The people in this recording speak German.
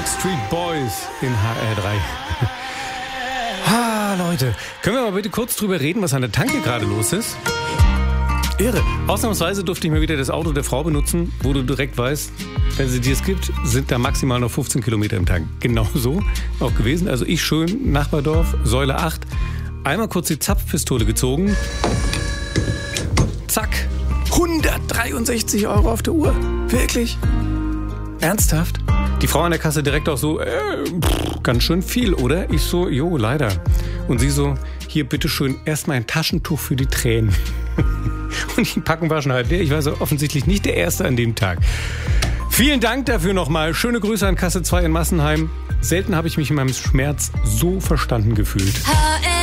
Backstreet Boys in HR3. Leute, können wir mal bitte kurz drüber reden, was an der Tanke gerade los ist? Irre. Ausnahmsweise durfte ich mal wieder das Auto der Frau benutzen, wo du direkt weißt, wenn sie dir es gibt, sind da maximal noch 15 Kilometer im Tank. Genau so auch gewesen. Also ich schön, Nachbardorf, Säule 8, einmal kurz die Zapfpistole gezogen. Zack, 163 Euro auf der Uhr. Wirklich? Ernsthaft? Die Frau an der Kasse direkt auch so, ganz schön viel, oder? Ich so, jo, leider. Und sie so, hier bitteschön, erstmal ein Taschentuch für die Tränen. Und die Packung war schon halb leer. Ich war so offensichtlich nicht der Erste an dem Tag. Vielen Dank dafür nochmal. Schöne Grüße an Kasse 2 in Massenheim. Selten habe ich mich in meinem Schmerz so verstanden gefühlt.